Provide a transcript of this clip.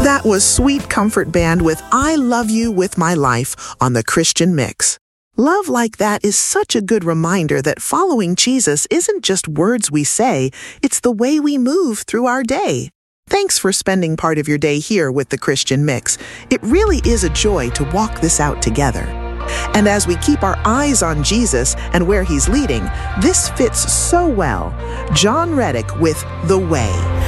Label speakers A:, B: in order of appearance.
A: That was Sweet Comfort Band with I Love You With My Life on the Christian Mix. Love like that is such a good reminder that following Jesus isn't just words we say, it's the way we move through our day. Thanks for spending part of your day here with the Christian Mix. It really is a joy to walk this out together. And as we keep our eyes on Jesus and where He's leading, this fits so well. John Reddick with The Way.